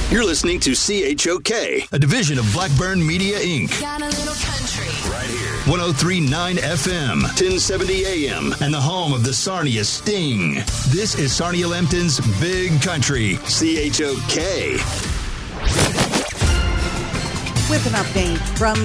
You're listening to CHOK, a division of Blackburn Media, Inc. Got a little country. Right here. 103.9 FM, 1070 AM, and the home of the Sarnia Sting. This is Sarnia Lambton's Big Country, CHOK. With an update from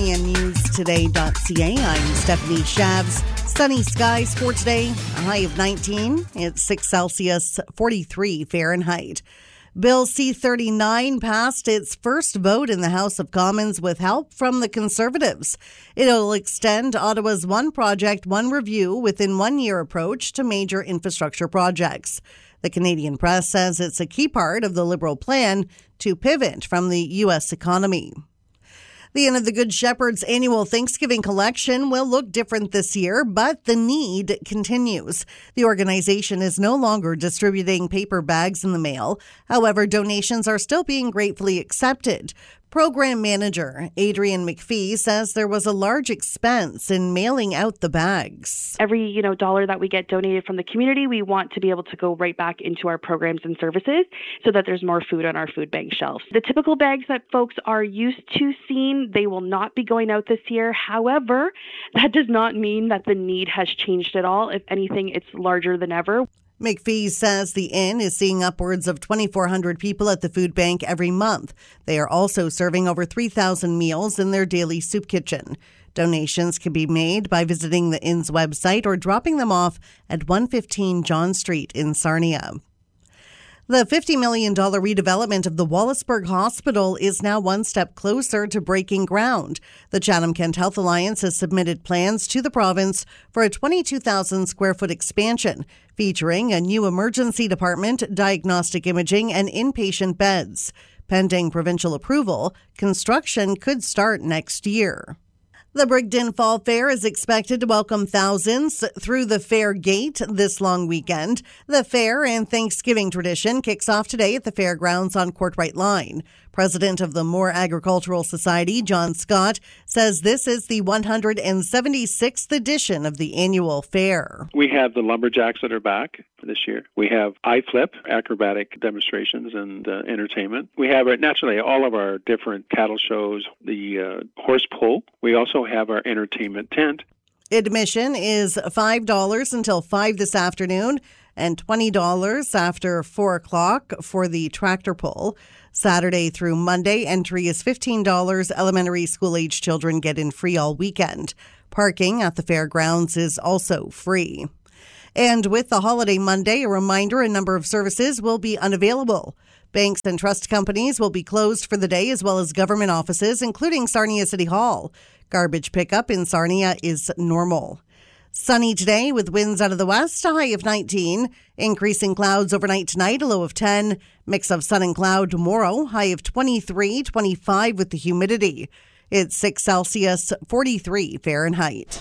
SarniaNewsToday.ca, I'm Stephanie Shavs. Sunny skies for today, a high of 19. It's 6 Celsius, 43 Fahrenheit. Bill C-39 passed its first vote in the House of Commons with help from the Conservatives. It'll extend Ottawa's One Project, One Review within 1 year approach to major infrastructure projects. The Canadian Press says it's a key part of the Liberal plan to pivot from the U.S. economy. The Inn of the Good Shepherd's annual Thanksgiving collection will look different this year, but the need continues. The organization is no longer distributing paper bags in the mail. However, donations are still being gratefully accepted. Program manager Adrian McPhee says there was a large expense in mailing out the bags. Every, dollar that we get donated from the community, we want to be able to go right back into our programs and services so that there's more food on our food bank shelves. The typical bags that folks are used to seeing, they will not be going out this year. However, that does not mean that the need has changed at all. If anything, it's larger than ever. McPhee says the Inn is seeing upwards of 2,400 people at the food bank every month. They are also serving over 3,000 meals in their daily soup kitchen. Donations can be made by visiting the Inn's website or dropping them off at 115 John Street in Sarnia. The $50 million redevelopment of the Wallaceburg Hospital is now one step closer to breaking ground. The Chatham-Kent Health Alliance has submitted plans to the province for a 22,000 square foot expansion featuring a new emergency department, diagnostic imaging, and inpatient beds. Pending provincial approval, construction could start next year. The Brigden Fall Fair is expected to welcome thousands through the fair gate this long weekend. The fair and Thanksgiving tradition kicks off today at the fairgrounds on Courtright Line. President of the Moore Agricultural Society, John Scott, says this is the 176th edition of the annual fair. We have the lumberjacks that are back this year. We have iFlip, acrobatic demonstrations and entertainment. We have, naturally, all of our different cattle shows, the horse pull. We also have our entertainment tent. Admission is $5 until 5 this afternoon and $20 after 4 o'clock for the tractor pull. Saturday through Monday, entry is $15. Elementary school-age children get in free all weekend. Parking at the fairgrounds is also free. And with the holiday Monday, a reminder a number of services will be unavailable. Banks and trust companies will be closed for the day, as well as government offices, including Sarnia City Hall. Garbage pickup in Sarnia is normal. Sunny today with winds out of the west, a high of 19. Increasing clouds overnight tonight, a low of 10. Mix of sun and cloud tomorrow, high of 23, 25 with the humidity. It's 6 Celsius, 43 Fahrenheit.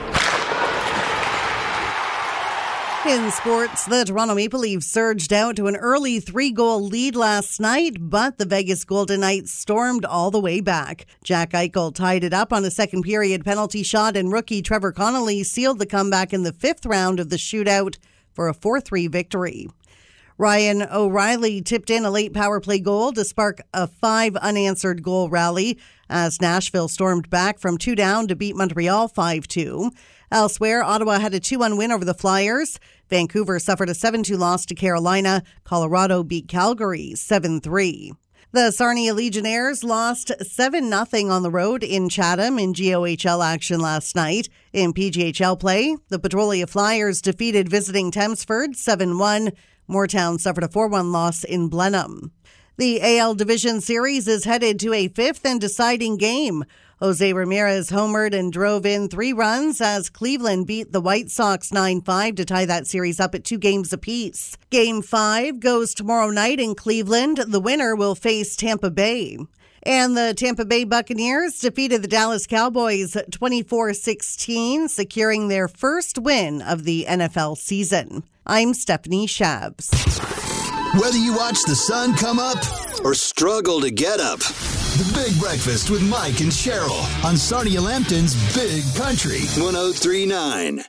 In sports, the Toronto Maple Leafs surged out to an early 3-goal lead last night, but the Vegas Golden Knights stormed all the way back. Jack Eichel tied it up on a second period penalty shot, and rookie Trevor Connolly sealed the comeback in the fifth round of the shootout for a 4-3 victory. Ryan O'Reilly tipped in a late power play goal to spark a 5 unanswered goal rally as Nashville stormed back from 2 down to beat Montreal 5-2. Elsewhere, Ottawa had a 2-1 win over the Flyers. Vancouver suffered a 7-2 loss to Carolina. Colorado beat Calgary 7-3. The Sarnia Legionnaires lost 7-0 on the road in Chatham in GOHL action last night. In PGHL play, the Petrolia Flyers defeated visiting Thamesford 7-1. Mooretown suffered a 4-1 loss in Blenheim. The AL Division Series is headed to a fifth and deciding game. Jose Ramirez homered and drove in 3 runs as Cleveland beat the White Sox 9-5 to tie that series up at 2 games apiece. Game 5 goes tomorrow night in Cleveland. The winner will face Tampa Bay. And the Tampa Bay Buccaneers defeated the Dallas Cowboys 24-16, securing their first win of the NFL season. I'm Stephanie Shavs. Whether you watch the sun come up or struggle to get up, The Big Breakfast with Mike and Cheryl on Sarnia Lambton's Big Country 103.9.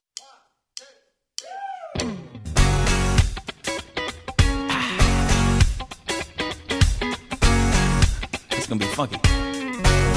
going to be funky.